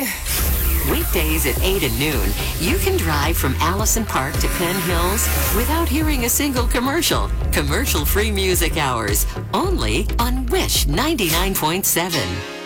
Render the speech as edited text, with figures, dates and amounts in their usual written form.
me. Weekdays at 8 and noon, you can drive from Allison Park to Penn Hills without hearing a single commercial. Commercial-free music hours, only on Wish 99.7.